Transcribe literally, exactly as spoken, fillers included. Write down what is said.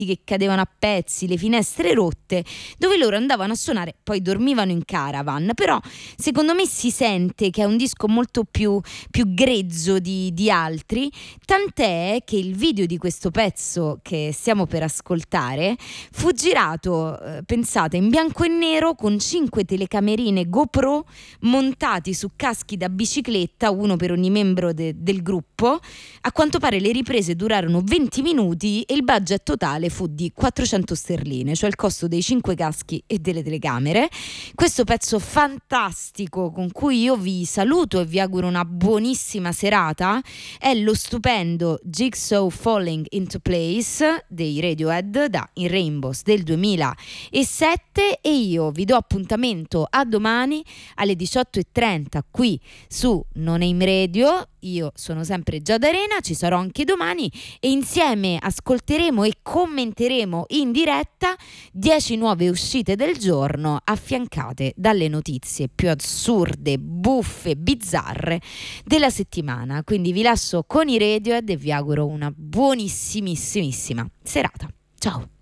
che cadevano a pezzi, le finestre rotte, dove loro andavano a suonare, poi dormivano in caravan. Però secondo me si sente che è un disco molto più, più grezzo di, di altri, tant'è che il video di questo pezzo che stiamo per ascoltare fu girato, eh, pensate, in bianco e nero con cinque telecamerine GoPro montati su caschi da bicicletta, uno per ogni membro de- del gruppo. A quanto pare le riprese durarono venti minuti e il budget totale fu di quattrocento sterline, cioè il costo dei cinque caschi e delle telecamere. Questo pezzo fantastico con cui io vi saluto e vi auguro una buonissima serata è lo stupendo Jigsaw Falling into Place dei Radiohead da In Rainbows del duemilasette, e io vi do appuntamento a domani alle diciotto e trenta qui su Non Aim Radio. Io sono sempre Giada Arena, ci sarò anche domani e insieme ascolteremo e commenteremo in diretta dieci nuove uscite del giorno, affiancate dalle notizie più assurde, buffe, bizzarre della settimana. Quindi vi lascio con i Radiohead e vi auguro una buonissimissima serata. Ciao!